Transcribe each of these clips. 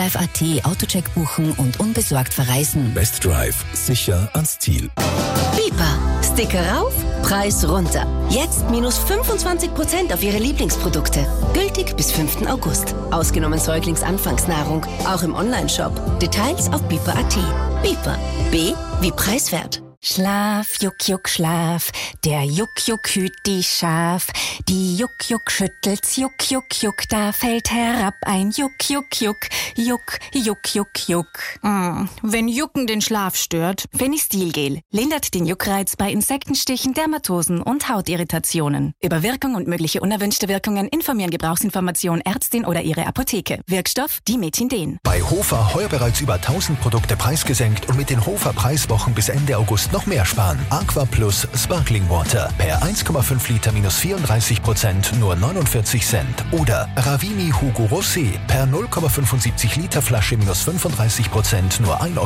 Drive.at Autocheck buchen und unbesorgt verreisen. Best Drive. Sicher ans Ziel. Bipa. Sticker rauf, Preis runter. Jetzt minus 25% auf Ihre Lieblingsprodukte. Gültig bis 5. August. Ausgenommen Säuglingsanfangsnahrung. Auch im Onlineshop. Details auf bipa.at. Bipa. B wie preiswert. Schlaf, Juck, Juck, Schlaf. Der Juck, Juck hüt die Schaf. Die Juck, Juck schüttelt's, Juck, Juck, Juck. Da fällt herab ein Juck, Juck, Juck. Juck, Juck, Juck, Juck. Wenn Jucken den Schlaf stört, Fenistil-Gel lindert den Juckreiz bei Insektenstichen, Dermatosen und Hautirritationen. Über Wirkung und mögliche unerwünschte Wirkungen informieren Gebrauchsinformation Ärztin oder ihre Apotheke. Wirkstoff Dimethinden. Bei Hofer heuer bereits über 1000 Produkte preisgesenkt und mit den Hofer Preiswochen bis Ende August noch mehr sparen. Aqua Plus Sparkling Water per 1,5 Liter minus 34%, nur 49 Cent. Oder Ravini Hugo Rosé per 0,75 Liter Flasche minus 35%, nur 1,29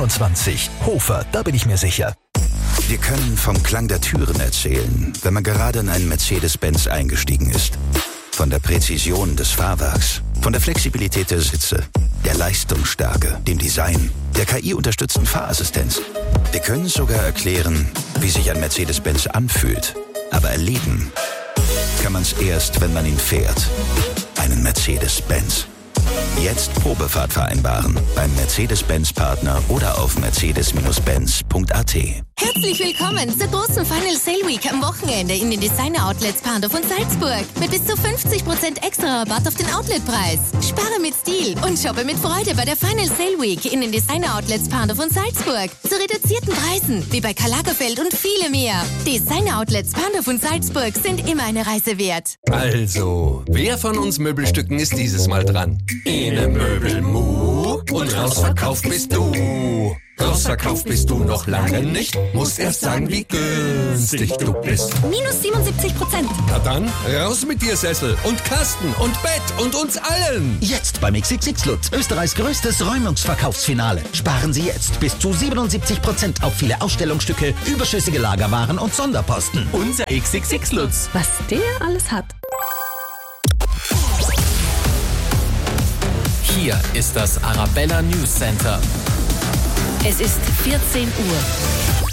Euro. Hofer, da bin ich mir sicher. Wir können vom Klang der Türen erzählen, wenn man gerade in einen Mercedes-Benz eingestiegen ist. Von der Präzision des Fahrwerks, von der Flexibilität der Sitze, der Leistungsstärke, dem Design, der KI-unterstützten Fahrassistenz. Wir können sogar erklären, wie sich ein Mercedes-Benz anfühlt. Aber erleben kann man es erst, wenn man ihn fährt. Einen Mercedes-Benz. Jetzt Probefahrt vereinbaren beim Mercedes-Benz-Partner oder auf mercedes-benz.at. Herzlich willkommen zur großen Final Sale Week am Wochenende in den Designer-Outlets Pandorf und Salzburg. Mit bis zu 50% extra Rabatt auf den Outletpreis. Spare mit Stil und shoppe mit Freude bei der Final Sale Week in den Designer-Outlets Pandorf und Salzburg. Zu reduzierten Preisen, wie bei Karl Lagerfeld und viele mehr. Designer-Outlets Pandorf und Salzburg sind immer eine Reise wert. Also, wer von uns Möbelstücken ist dieses Mal dran? Eine Möbelmu und rausverkauft bist du. Rausverkauft bist du noch lange nicht. Musst erst sagen, wie günstig du bist. Minus 77%. Na dann, raus mit dir, Sessel und Kasten und Bett und uns allen. Jetzt beim XXX Lutz, Österreichs größtes Räumungsverkaufsfinale. Sparen Sie jetzt bis zu 77% auf viele Ausstellungsstücke, überschüssige Lagerwaren und Sonderposten. Unser XXX Lutz. Was der alles hat. Hier ist das Arabella News Center. Es ist 14 Uhr.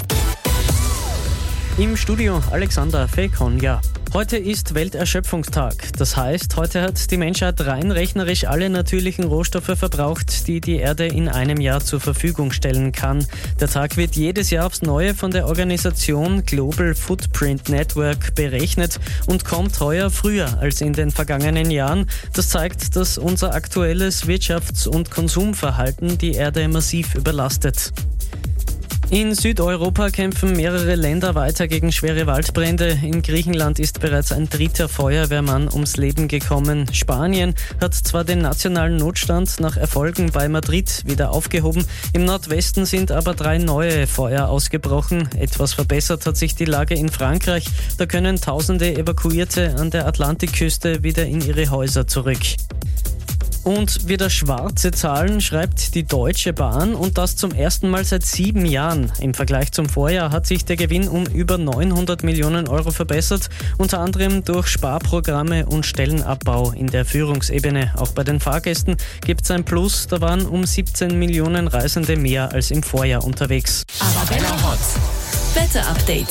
Im Studio Alexander Fekonja. Heute ist Welterschöpfungstag. Das heißt, heute hat die Menschheit rein rechnerisch alle natürlichen Rohstoffe verbraucht, die die Erde in einem Jahr zur Verfügung stellen kann. Der Tag wird jedes Jahr aufs Neue von der Organisation Global Footprint Network berechnet und kommt heuer früher als in den vergangenen Jahren. Das zeigt, dass unser aktuelles Wirtschafts- und Konsumverhalten die Erde massiv überlastet. In Südeuropa kämpfen mehrere Länder weiter gegen schwere Waldbrände. In Griechenland ist bereits ein 3. Feuerwehrmann ums Leben gekommen. Spanien hat zwar den nationalen Notstand nach Erfolgen bei Madrid wieder aufgehoben, im Nordwesten sind aber 3 neue Feuer ausgebrochen. Etwas verbessert hat sich die Lage in Frankreich. Da können Tausende Evakuierte an der Atlantikküste wieder in ihre Häuser zurück. Und wieder schwarze Zahlen schreibt die Deutsche Bahn und das zum ersten Mal seit 7 Jahren. Im Vergleich zum Vorjahr hat sich der Gewinn um über 900 Millionen Euro verbessert, unter anderem durch Sparprogramme und Stellenabbau in der Führungsebene. Auch bei den Fahrgästen gibt es ein Plus, da waren um 17 Millionen Reisende mehr als im Vorjahr unterwegs. Arabella Hot. Wetterupdate.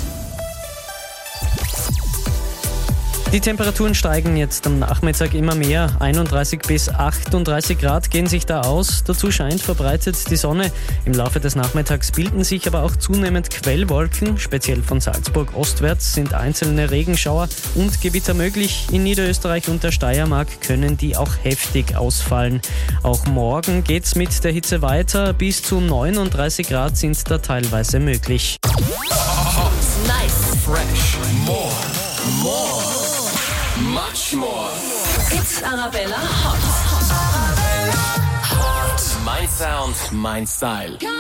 Die Temperaturen steigen jetzt am Nachmittag immer mehr. 31 bis 38 Grad gehen sich da aus. Dazu scheint verbreitet die Sonne. Im Laufe des Nachmittags bilden sich aber auch zunehmend Quellwolken. Speziell von Salzburg ostwärts sind einzelne Regenschauer und Gewitter möglich. In Niederösterreich und der Steiermark können die auch heftig ausfallen. Auch morgen geht's mit der Hitze weiter. Bis zu 39 Grad sind da teilweise möglich. Hot, nice, fresh, more. Much more. It's Arabella Hot. Arabella Hot. Mein Sound, mein Style.